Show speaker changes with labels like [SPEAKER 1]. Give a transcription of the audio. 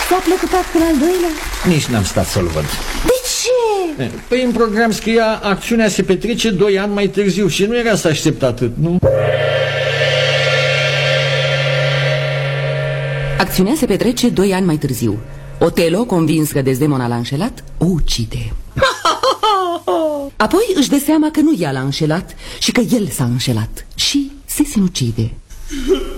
[SPEAKER 1] S-a plecutat până al doilea?
[SPEAKER 2] Nici n-am stat să-l văd.
[SPEAKER 1] De ce?
[SPEAKER 2] Păi în program scria acțiunea se petrece 2 ani mai târziu și nu era să aștept atât, nu?
[SPEAKER 1] Acțiunea se petrece 2 ani mai târziu. Otelo, convins că Desdemona l-a înșelat, o ucide. Apoi își dă seama că nu ea l-a înșelat și că el s-a înșelat și se sinucide.